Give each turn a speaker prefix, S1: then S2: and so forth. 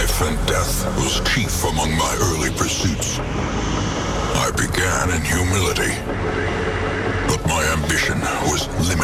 S1: Life and death was chief among my early pursuits. I began in humility, but my ambition was limited.